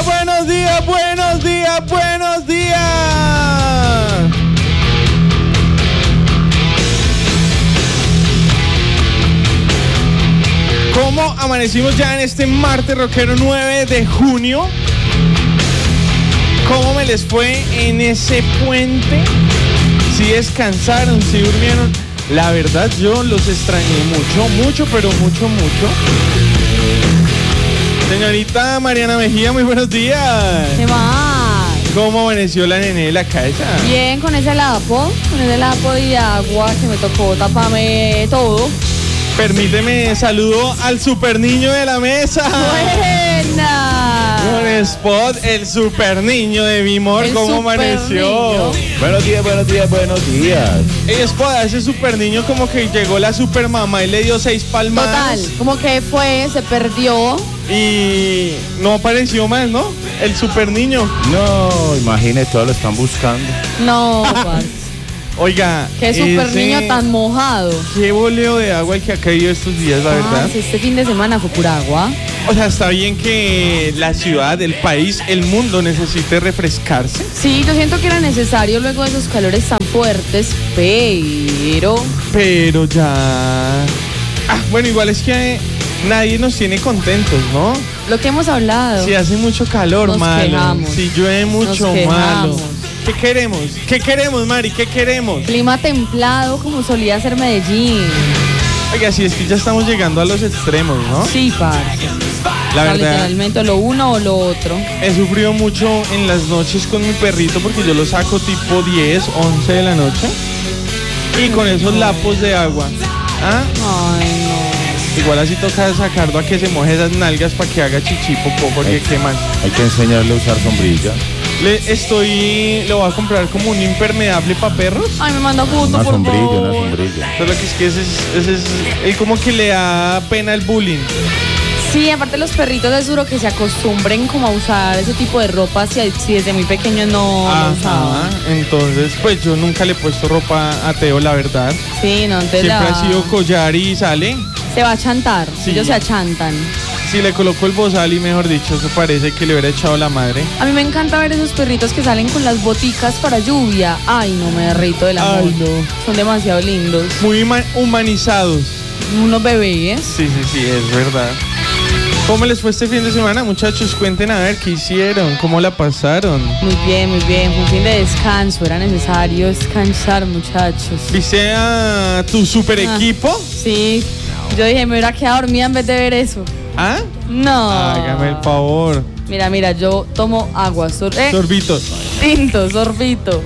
buenos días, buenos días, buenos días. ¿Cómo amanecimos ya en este martes rockero 9 de junio? ¿Cómo me les fue en ese puente? ¿Si descansaron? ¿Si durmieron? La verdad yo los extrañé mucho, pero mucho. Señorita Mariana Mejía, muy buenos días. ¿Qué más? ¿Cómo amaneció la nene de la casa? Bien, con ese lapo y agua que me tocó taparme todo. Permíteme, saludo al super niño de la mesa. ¡Buena! Con Spot, el super niño de Bimor, ¿cómo amaneció? Buenos días. Ey, Spot, a ese super niño como que llegó la super mamá y le dio 6 palmadas. Total, como que se perdió. Y no apareció más, ¿no? El super niño. No, imagínate, todos lo están buscando. No, parce. Oiga, Qué super niño tan mojado. Qué boleo de agua el que ha caído estos días, la verdad. Este fin de semana fue pura agua. O sea, está bien que la ciudad, el país, el mundo necesite refrescarse. Sí, yo siento que era necesario luego de esos calores tan fuertes, pero ya... bueno, igual es que nadie nos tiene contentos, ¿no? Lo que hemos hablado. Si hace mucho calor, nos malo. Quejamos. Si llueve mucho, malo. ¿Qué queremos? ¿Qué queremos, Mari? ¿Qué queremos? Clima templado como solía ser Medellín. Oiga, si es que ya estamos llegando a los extremos, ¿no? Sí, parce. La verdad, literalmente lo uno o lo otro. he sufrido mucho en las noches con mi perrito porque yo lo saco tipo 10, 11 de la noche. Y con esos lapos de agua. Ay, no. Igual así toca sacarlo a que se moje esas nalgas para que haga chichi popó, porque qué más. Hay que enseñarle a usar sombrilla. Le voy a comprar como un impermeable para perros. Ay, me manda foto, Una por sombrilla. favor. Pero lo que es que ese es él como que le da pena el bullying. Sí, aparte los perritos es duro que se acostumbren como a usar ese tipo de ropa si desde muy pequeños no lo usaban. Entonces, pues yo nunca le he puesto ropa a Teo, la verdad. Sí, no, Siempre ha sido collar y sale. Se va a chantar, Sí. ellos se achantan. Si le coloco el bozal y mejor dicho, eso parece que le hubiera echado la madre. A mí me encanta ver esos perritos que salen con las boticas para lluvia. Ay, no, me derrito del amor. Ay, no. Son demasiado lindos. Muy humanizados. Unos bebés. Sí, es verdad. ¿Cómo les fue este fin de semana, muchachos? Cuenten a ver qué hicieron, cómo la pasaron. Muy bien. Fue un fin de descanso. Era necesario descansar, muchachos. ¿Viste a tu super equipo? Sí. Yo dije, me hubiera quedado dormida en vez de ver eso. ¿Ah? No. Hágame el favor. Mira, yo tomo agua. Sorbitos. Tinto, sorbito.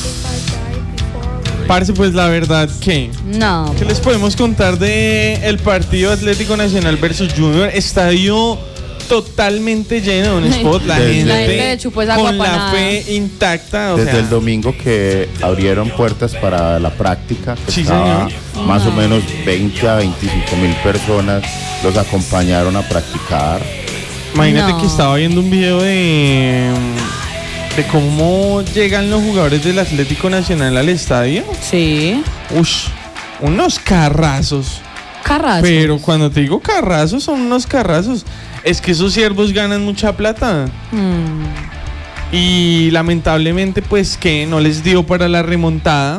Parce, pues la verdad que... No. ¿Qué les podemos contar de el partido Atlético Nacional versus Junior? Estadio totalmente lleno de un Spot. La gente le chupó esa con la guapanada. fe intacta. Desde el domingo que abrieron puertas para la práctica, que Sí, estaba señor. más o menos 20 a 25 mil personas los acompañaron a practicar. Imagínate No. que estaba viendo un video de cómo llegan los jugadores del Atlético Nacional al estadio. Sí. Ush, unos carrazos. Carrazos. Pero cuando te digo carrazos, son unos carrazos. Es que esos siervos ganan mucha plata. Y lamentablemente, pues que no les dio para la remontada.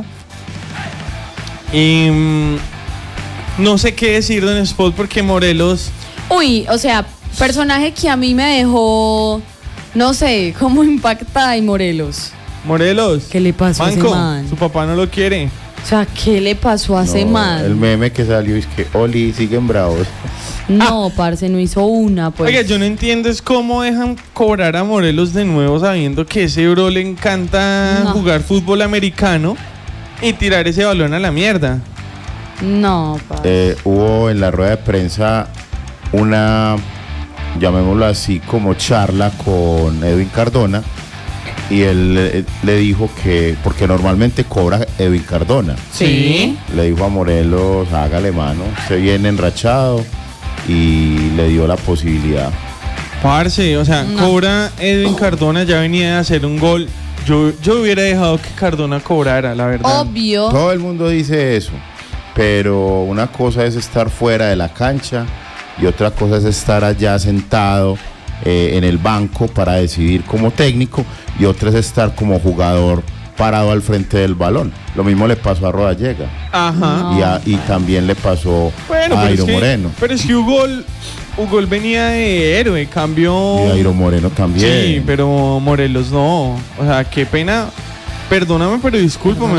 No sé qué decir de un Spot porque Morelos... Uy, o sea, personaje que a mí me dejó, no sé, cómo impacta y Morelos. ¿Qué le pasó a ese Manco, man? su papá no lo quiere. O sea, ¿qué le pasó a ese No, man? el meme que salió es que Oli siguen bravos. No, parce, no hizo una, pues. Oiga, yo no entiendo es cómo dejan cobrar a Morelos de nuevo sabiendo que ese bro le encanta jugar fútbol americano y tirar ese balón a la mierda. No, parce. Hubo en la rueda de prensa una, llamémoslo así, como charla con Edwin Cardona y él le dijo que, porque normalmente cobra Edwin Cardona, Sí. le dijo a Morelos, hágale mano, se viene enrachado y le dio la posibilidad. Parce, o sea, cobra Edwin Cardona, ya venía de hacer un gol. Yo hubiera dejado que Cardona cobrara, la verdad. Obvio. Todo el mundo dice eso, pero una cosa es estar fuera de la cancha y otra cosa es estar allá sentado en el banco para decidir como técnico, y otra es estar como jugador parado al frente del balón. Lo mismo le pasó a Rodallega. Ajá. Y también le pasó a Airo Moreno. Pero es que Hugo venía de héroe, cambió. Y Airo Moreno también. Sí, pero Morelos no. O sea, qué pena. Perdóname, pero discúlpame.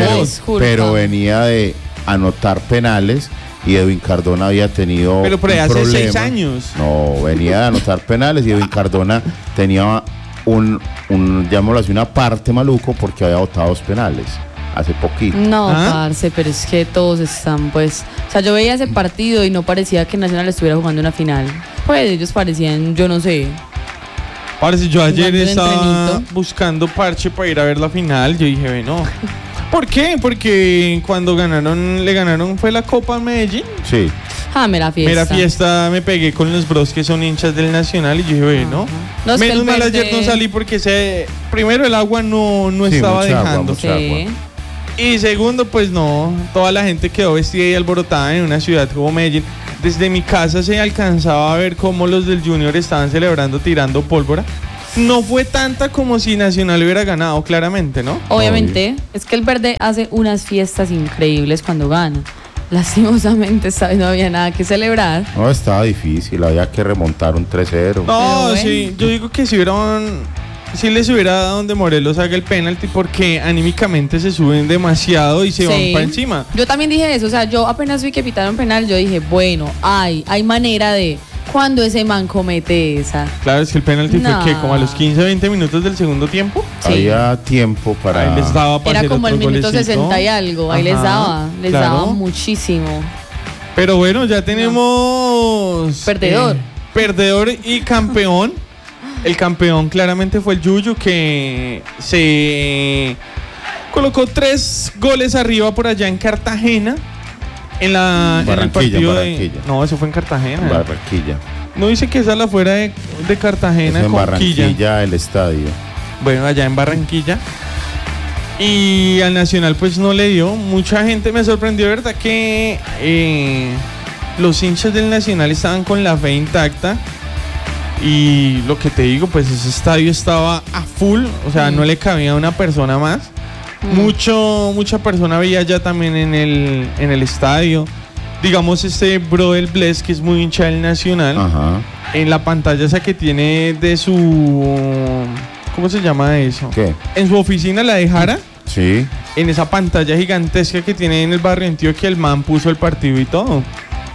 Pero venía de anotar penales, y Edwin Cardona había tenido. Pero por ahí hace 6 años. No, venía de anotar penales, y Edwin Cardona tenía llamémoslo así, una parte maluco, porque había botado 2 penales hace poquito. No, parce, pero es que todos están, pues. O sea, yo veía ese partido y no parecía que Nacional estuviera jugando una final. Pues ellos parecían, yo no sé. Parece, yo ayer estaba buscando parche para ir a ver la final. Yo dije, bueno. ¿Por qué? Porque cuando le ganaron fue la Copa Medellín. Sí. Mera fiesta. Me pegué con los bros que son hinchas del Nacional, y yo dije, bueno. No, menos mal ayer no salí porque primero el agua no estaba dejando. Mucha agua. Y segundo, pues no, toda la gente quedó vestida y alborotada en una ciudad como Medellín. Desde mi casa se alcanzaba a ver cómo los del Junior estaban celebrando tirando pólvora. No fue tanta como si Nacional hubiera ganado, claramente, ¿no? Obviamente, es que el verde hace unas fiestas increíbles cuando gana. Lastimosamente, ¿sabes? No había nada que celebrar. No, estaba difícil, había que remontar un 3-0. No, bueno. Sí, yo digo que si les hubiera dado donde Morelos haga el penalti, porque anímicamente se suben demasiado y se van para encima. Yo también dije eso, o sea, yo apenas vi que pitaron penal, yo dije, bueno, hay manera de... Cuando ese man comete esa. Claro, es que el penalti fue que como a los 15-20 minutos del segundo tiempo. Sí. Había tiempo para. Ahí les daba para era como el minuto 60 y algo. Ahí les daba muchísimo. Pero bueno, ya tenemos perdedor y campeón. El campeón claramente fue el Yuyu, que se colocó 3 goles arriba por allá en Cartagena. En el partido No, eso fue en Cartagena. Barranquilla. No dice que esa es la fuera de Cartagena. Es en Barranquilla, el estadio. Bueno, allá en Barranquilla. Y al Nacional pues no le dio. Mucha gente me sorprendió, ¿verdad? Que los hinchas del Nacional estaban con la fe intacta. Y lo que te digo, pues ese estadio estaba a full. O sea, no le cabía una persona más. Mucha persona veía ya también en el estadio. Digamos, este bro del Bless, que es muy hincha del Nacional. Ajá. En la pantalla esa que tiene de su... ¿Cómo se llama eso? ¿Qué? En su oficina, la de Jara. Sí. En esa pantalla gigantesca que tiene en el barrio Antioquia, el man puso el partido y todo.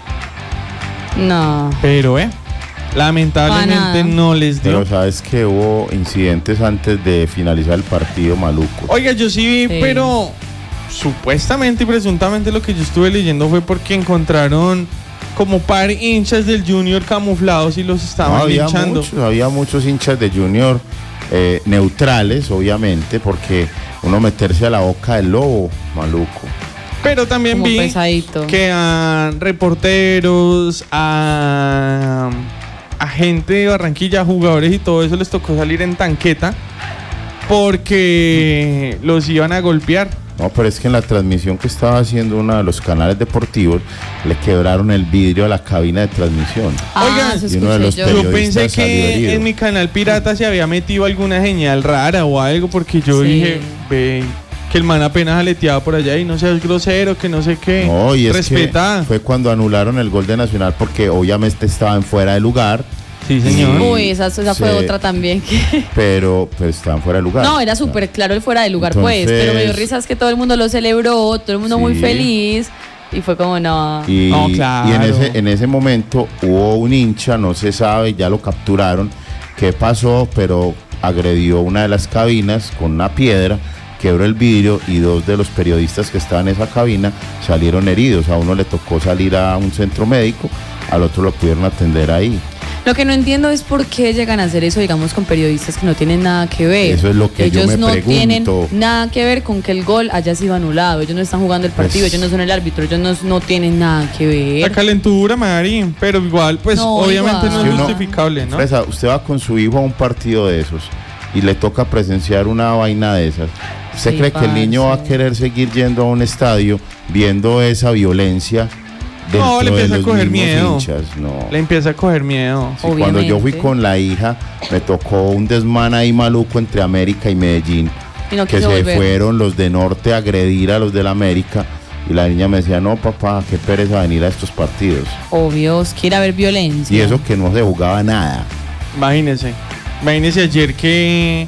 No. Pero, lamentablemente no les dio. Pero sabes que hubo incidentes antes de finalizar el partido maluco. Oiga, yo sí vi, pero supuestamente y presuntamente lo que yo estuve leyendo fue porque encontraron como par hinchas del Junior camuflados y los estaban linchando. Había muchos hinchas de Junior neutrales, obviamente, porque uno meterse a la boca del lobo, maluco. Pero también como vi pesadito. Que a reporteros, a gente de Barranquilla, jugadores y todo eso les tocó salir en tanqueta porque los iban a golpear. No, pero es que en la transmisión que estaba haciendo uno de los canales deportivos le quebraron el vidrio a la cabina de transmisión. Oiga, y uno de los yo pensé que en mi canal pirata se había metido alguna señal rara o algo, porque yo dije, ve, que el man apenas aleteaba por allá y no seas grosero, que no sé qué. No, y es respeta. Que fue cuando anularon el gol de Nacional porque obviamente estaba en fuera de lugar. Sí, señor. Uy, esa fue otra también. Pero pues estaban fuera de lugar. No, era súper claro el fuera de lugar. Entonces, pues. Pero me dio risas que todo el mundo lo celebró, todo el mundo muy feliz. Y fue como, no. Claro. Y en ese momento hubo un hincha, no se sabe, ya lo capturaron, qué pasó, pero agredió una de las cabinas con una piedra, quebró el vidrio y 2 de los periodistas que estaban en esa cabina salieron heridos. A uno le tocó salir a un centro médico, al otro lo pudieron atender ahí. Lo que no entiendo es por qué llegan a hacer eso, digamos, con periodistas que no tienen nada que ver. Eso es lo que ellos yo me pregunto. Ellos no tienen nada que ver con que el gol haya sido anulado. Ellos no están jugando el partido, ellos no son el árbitro, ellos no tienen nada que ver. La calentura, Mari, pero igual, pues obviamente no es justificable, ¿no? Fresa, usted va con su hijo a un partido de esos y le toca presenciar una vaina de esas. ¿Usted cree que el niño va a querer seguir yendo a un estadio viendo esa violencia No, le empieza a coger miedo. Hinchas, no. Le empieza a coger miedo. Sí, cuando yo fui con la hija, me tocó un desmán ahí maluco entre América y Medellín. Que se fueron los de norte a agredir a los del América. Y la niña me decía, no papá, qué pereza venir a estos partidos. Obvio, quiere haber violencia. Y eso que no se jugaba nada. Imagínese ayer que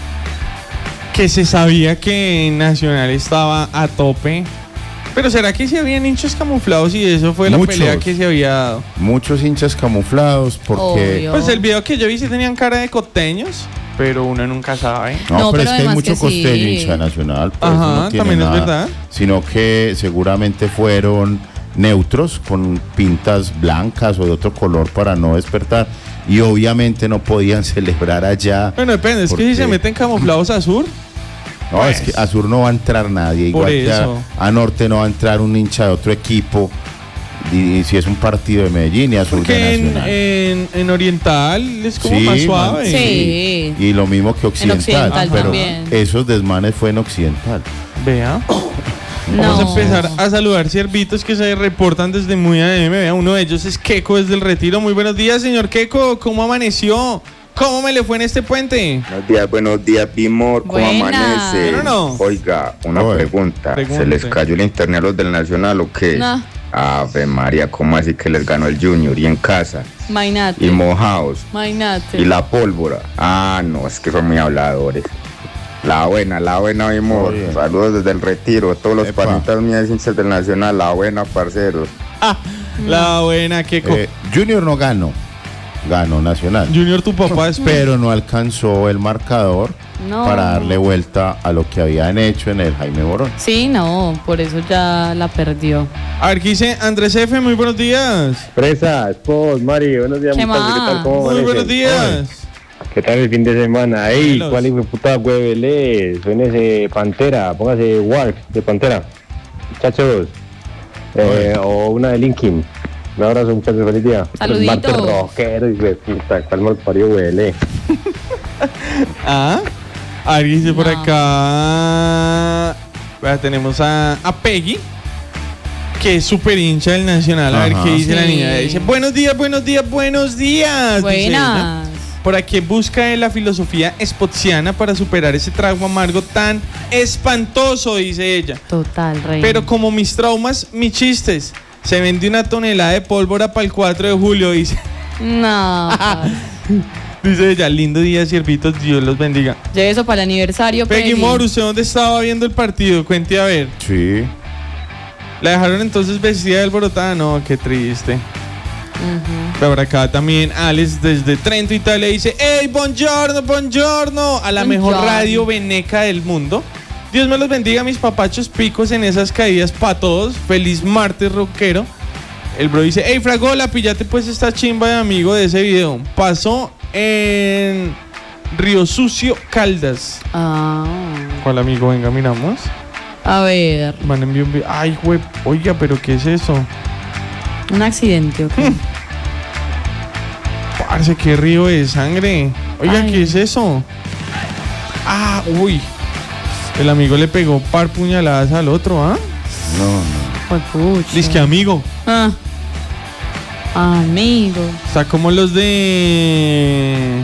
se sabía que Nacional estaba a tope. Pero ¿será que se habían hinchas camuflados y eso fue la pelea que se había dado? Muchos hinchas camuflados porque... Obvio. Pues el video que yo vi sí tenían cara de costeños, pero uno nunca sabe. No, pero es que hay mucho costeño hincha Nacional. Ajá, no también nada, es verdad. Sino que seguramente fueron neutros con pintas blancas o de otro color para no despertar. Y obviamente no podían celebrar allá. Bueno, depende, es que si se meten camuflados a sur... No, pues, es que a sur no va a entrar nadie, igual que a norte no va a entrar un hincha de otro equipo, y si es un partido de Medellín y a sur de Nacional. En oriental es como más suave. Sí. Y lo mismo que occidental, pero también. Esos desmanes fue en occidental. Vea. Vamos a empezar a saludar ciervitos que se reportan desde muy AM. Vea, uno de ellos es Keco desde el Retiro. Muy buenos días, señor Keco, ¿cómo amaneció? ¿Cómo me le fue en este puente? Buenos días, Bimor. ¿Cómo amanece? No. Oiga, una pregunta. ¿Se les cayó el internet a los del Nacional o qué? No. Ave María, ¿cómo así que les ganó el Junior? Y en casa. Mainate. Y mojados. Mainate. Y la pólvora. No, es que son muy habladores. La buena, Bimor. Saludos desde el Retiro. Todos los panitas mías hinchas del Nacional. La buena, parceros. La buena, Keco. Junior no ganó Nacional. Junior, tu papá es... Pero no alcanzó el marcador para darle vuelta a lo que habían hecho en el Jaime Morón. Sí, no, por eso ya la perdió. A ver, ¿qué dice Andrés F? Muy buenos días. Presa, Spot, Mari, buenos días. ¿Qué tal? Muy buenos días. ¿Qué tal el fin de semana? Ey, ¿cuál hijo de puta huevele? Suénese Pantera, póngase Wark de Pantera. Muchachos. O una de Linkin. Un abrazo, muchachos, feliz día. Saluditos. Marte rockero, hijo de puta, cuál mal parió huele. Alguien dice por acá. Tenemos a Peggy, que es súper hincha del Nacional. A ver qué dice la niña. Dice, buenos días. Buenas. Por aquí busca la filosofía spotziana para superar ese trago amargo tan espantoso, dice ella. Total, rey. Pero como mis traumas, mis chistes. Se vende una tonelada de pólvora para el 4 de julio, dice. No. Dice ella, lindo día, siervitos, Dios los bendiga. Lleve eso para el aniversario, Peggy Moore, ¿usted dónde estaba viendo el partido? Cuente a ver. Sí. ¿La dejaron entonces vestida de alborotada? No, qué triste. Pero acá también Alex desde Trento, Italia, dice, ¡Hey, buongiorno! A la mejor radio veneca del mundo. Dios me los bendiga, mis papachos picos en esas caídas para todos. Feliz martes, rockero. El bro dice, hey, Fragola, píllate pues esta chimba de amigo de ese video. Pasó en Río Sucio, Caldas. ¿Cuál amigo? Venga, miramos. A ver. Man, envió un video. Ay, güey, oiga, pero ¿qué es eso? Un accidente, ¿ok? Parce, qué río de sangre. Oiga, ¿qué es eso? Uy. El amigo le pegó par puñaladas al otro, No. Dice que amigo. Amigo. Está como los de...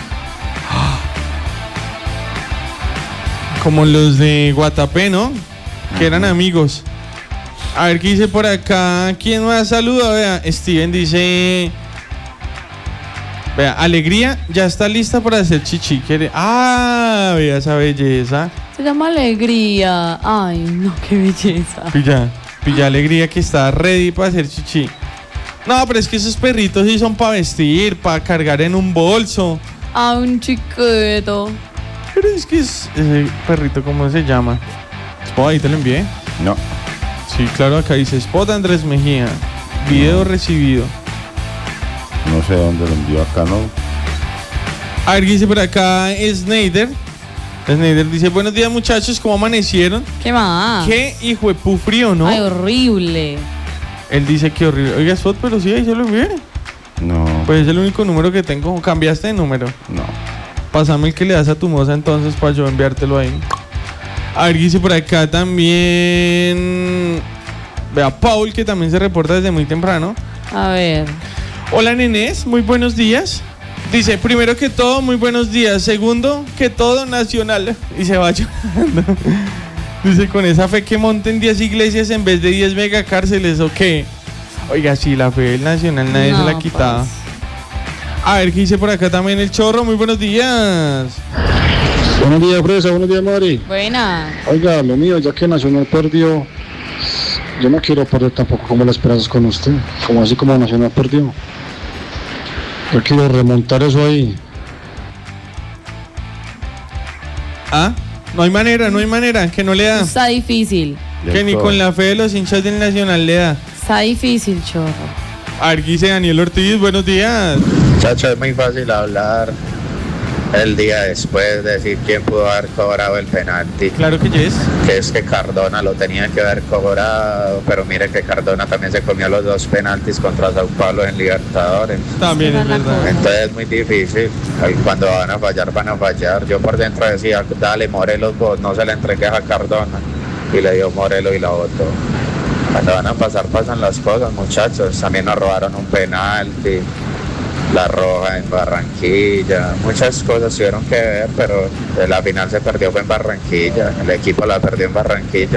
Como los de Guatapé, ¿no? Que eran amigos. A ver, ¿qué dice por acá? ¿Quién más saluda? Vea, Steven dice... Vea, Alegría ya está lista para hacer chichi. Vea esa belleza. Se llama Alegría. Ay, no, qué belleza. Pilla Alegría que está ready para hacer chichi. No, pero es que esos perritos sí son para vestir, para cargar en un bolso. Un chiquito. Pero es que ese perrito, ¿cómo se llama? Spot, ahí te lo envié. No. Sí, claro, acá dice Spot Andrés Mejía. Video recibido. No sé dónde lo envió acá, ¿no? A ver, dice por acá Snyder. Snyder dice, buenos días muchachos, ¿cómo amanecieron? ¿Qué más? Qué hijo de pu frío, ¿no? Ay, horrible. Él dice que horrible. Oiga, Spot, pero sí, ahí se lo envié. No. Pues es el único número que tengo. ¿Cambiaste de número? No. Pásame el que le das a tu moza entonces para yo enviártelo ahí. A ver, dice por acá también... Vea, Paul, que también se reporta desde muy temprano. A ver. Hola, nenes, muy buenos días. Dice, primero que todo, muy buenos días. Segundo, que todo nacional. Y se va llorando. Dice, con esa fe que monten 10 iglesias en vez de 10 megacárceles, ¿o qué? Oiga, sí, la fe del nacional nadie se la quitaba. Pues. A ver, ¿qué dice por acá también el Chorro? Muy buenos días. Buenos días, Fresa. Buenos días, Mari. Buena. Oiga, lo mío, ya que Nacional perdió, yo no quiero perder tampoco como las esperanzas con usted. Como así como Nacional perdió. Yo quiero remontar eso ahí. ¿Ah? No hay manera, que no le da. Está difícil. Que ni con la fe de los hinchas del Nacional le da. Está difícil, Chorro. A ver, ¿qué dice Daniel Ortiz? Buenos días. Chacho, es muy fácil hablar el día después, decir quién pudo haber cobrado el penalti. Claro que yes. Que es que Cardona lo tenía que haber cobrado, pero mire que Cardona también se comió los 2 penaltis contra Sao Paulo en Libertadores. También es verdad. Entonces es muy difícil. Cuando van a fallar. Yo por dentro decía, dale Morelos vos, no se le entregues a Cardona. Y le dio Morelos y la botó. Cuando van a pasar, pasan las cosas, muchachos. También nos robaron un penalti. La roja en Barranquilla, muchas cosas tuvieron que ver, pero la final se perdió fue en Barranquilla, el equipo la perdió en Barranquilla.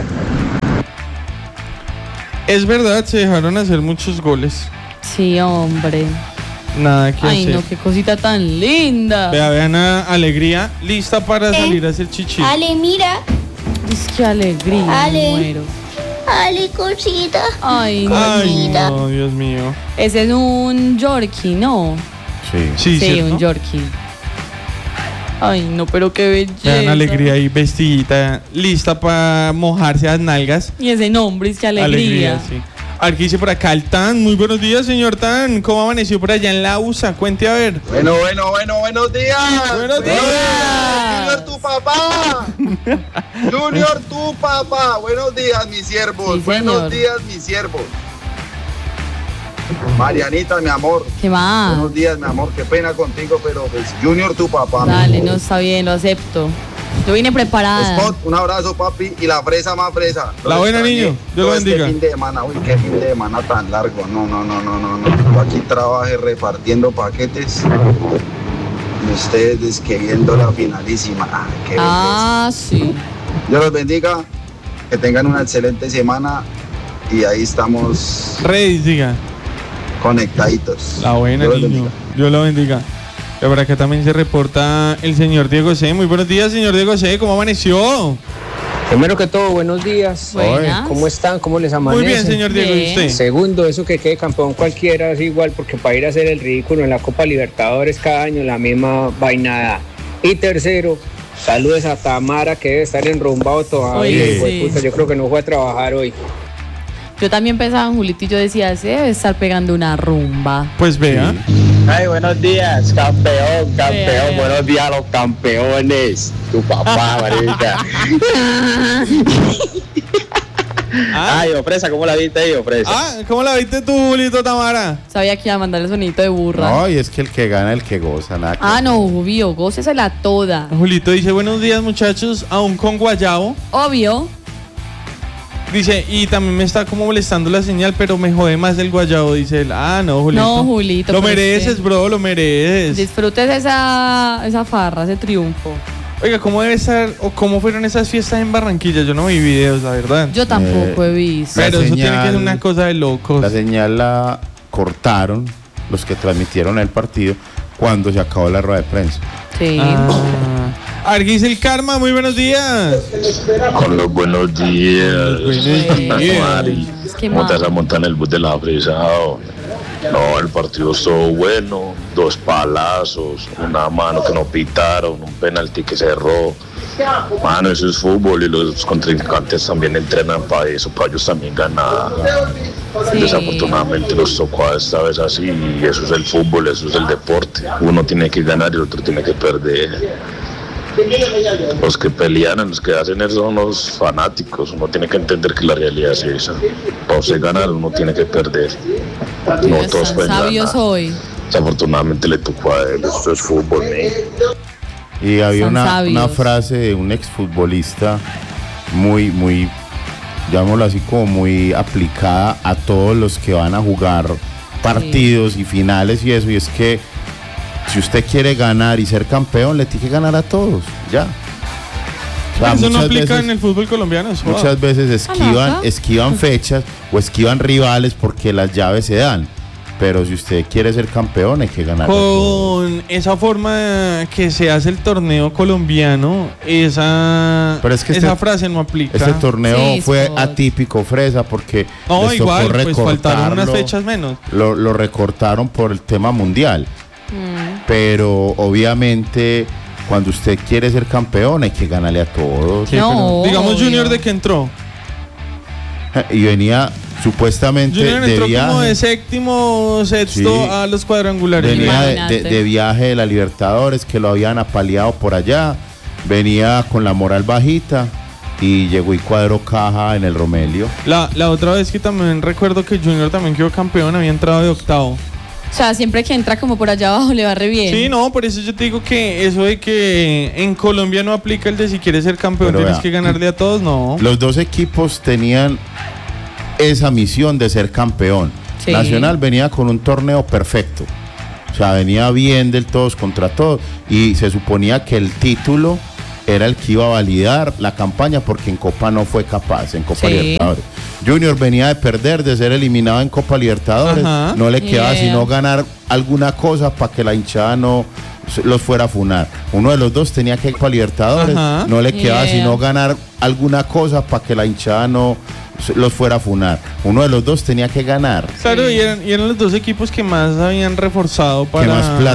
Es verdad, se dejaron hacer muchos goles. Sí, hombre. Nada que hacer. Ay, no, qué cosita tan linda. Vean a Alegría, lista para salir a hacer chichi. Ale, mira. Es que alegría, Ale. me muero. Ale, cosita. Ay, no, Dios mío. Ese es un Yorkie, ¿no? Sí. Sí, un Yorkie. Ay, no, pero qué belleza. Vean Alegría ahí vestidita, lista para mojarse las nalgas. Y ese nombre es que alegría. Sí. A ver, ¿qué dice por acá el Tan? Muy buenos días, señor Tan. ¿Cómo amaneció por allá en la USA? Cuente a ver. Bueno, buenos días. Buenos días. Junior, tu papá. Junior, tu papá. Buenos días, mis siervos. Sí, buenos días, mis siervos. Marianita, mi amor. ¿Qué más? Buenos días, mi amor. Qué pena contigo, pero pues Junior, tu papá. Dale, no está bien, lo acepto. Yo vine preparada. Spot, un abrazo, papi. Y la fresa más fresa. La buena, niño. Dios lo bendiga. Este fin de semana, uy, qué fin de semana tan largo. No. Yo aquí trabajé repartiendo paquetes. Y ustedes que viendo la finalísima. Qué belleza. Sí. Dios los bendiga. Que tengan una excelente semana. Y ahí estamos. Rey, diga. Conectaditos. La buena, Dios niño. Dios lo bendiga. Y por acá también se reporta el señor Diego C. Muy buenos días, señor Diego C. ¿Cómo amaneció? Primero que todo, buenos días. Buenas. ¿Cómo están? ¿Cómo les amanece? Muy bien, señor Diego. ¿Y usted? Segundo, eso que quede campeón cualquiera es igual, porque para ir a hacer el ridículo en la Copa Libertadores cada año la misma vainada. Y tercero, saludos a Tamara, que debe estar enrumbado todavía. Sí. Puta, yo creo que no fue a trabajar hoy. Yo también pensaba en Julito y yo decía, se debe estar pegando una rumba. Pues vea. Ay, buenos días, campeón. Vea. Buenos días a los campeones. Tu papá, marica. Ay, Ofresa, ¿cómo la viste ahí, Ofresa? ¿Cómo la viste tú, Julito Tamara? Sabía que iba a mandar el sonito de burra. No, y es que el que gana, el que goza, nada. No, obvio, gócesela toda. Julito dice, buenos días, muchachos, aún con guayabo. Obvio. Dice, y también me está como molestando la señal, pero me jode más el guayabo, dice él. No, Julito. No, Julito. Lo pero mereces, usted- bro, lo mereces. Disfrutes esa farra, ese triunfo. Oiga, ¿cómo debe estar o cómo fueron esas fiestas en Barranquilla? Yo no vi videos, la verdad. Yo tampoco he visto. Pero La eso tiene que ser señal- una cosa de locos. La señal la cortaron los que transmitieron el partido cuando se acabó la rueda de prensa. Sí. A ver, ¿qué dice el Karma? Muy buenos días. Con los buenos días. Mari, Es que ¿cómo te vas a mal. montar en el bus de la fresa? No, el partido estuvo bueno, 2 palazos, una mano que no pitaron, un penalti que cerró. Mano, eso es fútbol y los contrincantes también entrenan para eso, para ellos también ganar. Sí. Desafortunadamente nos tocó esta vez así y eso es el fútbol, eso es el deporte. Uno tiene que ganar y el otro tiene que perder. Los que pelean, los que hacen eso son los fanáticos. Uno tiene que entender que la realidad es esa. Para usted ganar, uno tiene que perder. No todos pueden Sabios ganar. hoy. Desafortunadamente le tocó a él. Esto es fútbol, Y había Son una sabios. frase de un exfutbolista muy llamémoslo así, como muy aplicada a todos los que van a jugar partidos y finales y eso, y es que si usted quiere ganar y ser campeón, le tiene que ganar a todos, ya. O sea, eso no aplica en el fútbol colombiano. Muchas veces esquivan fechas o esquivan rivales porque las llaves se dan. Pero si usted quiere ser campeón, hay que ganar. Con esa forma que se hace el torneo colombiano, esa frase no aplica. Este torneo fue atípico, fresa, porque no, igual, pues faltaron unas fechas menos. Lo recortaron por el tema mundial. Pero obviamente, cuando usted quiere ser campeón, hay que ganarle a todos. Sí, no, digamos Junior de que entró. Y venía... Supuestamente Junior entró como de sexto a los cuadrangulares. Venía de viaje de la Libertadores, que lo habían apaleado por allá. Venía con la moral bajita y llegó y cuadró caja en el Romelio. La otra vez que también recuerdo que Junior también quedó campeón, había entrado de octavo. O sea, siempre que entra como por allá abajo le va re bien. Sí, no, por eso yo te digo que eso de que en Colombia no aplica el de si quieres ser campeón tienes que ganarle a todos, no. Los dos equipos tenían esa misión de ser campeón. Sí. Nacional venía con un torneo perfecto, o sea, venía bien del todos contra todos y se suponía que el título era el que iba a validar la campaña porque en Copa no fue capaz, en Copa Libertadores. Junior venía de perder, de ser eliminado en Copa Libertadores. No le quedaba sino ganar alguna cosa para que la hinchada no los fuera a funar. Uno de los dos tenía que ir Copa Libertadores, no le quedaba sino ganar alguna cosa para que la hinchada no los fuera a funar. Uno de los dos tenía que ganar. Claro, y eran los dos equipos que más habían reforzado para... Que más plata